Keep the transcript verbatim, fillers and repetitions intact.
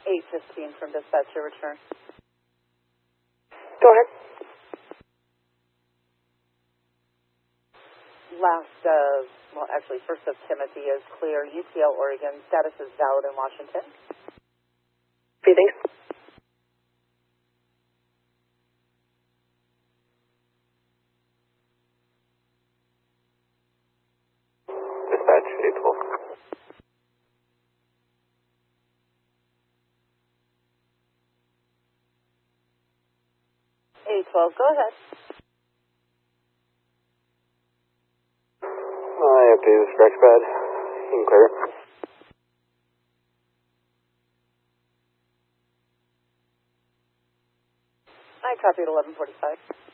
eight fifteen from dispatch, your return. Go ahead. Last, uh, well, actually, first of Timothy is clear. U T L, Oregon. Status is valid in Washington. Few things. Dispatch, eight twelve. eight twelve, go ahead. I updated the scratch pad. You can clear it. I copied eleven forty-five.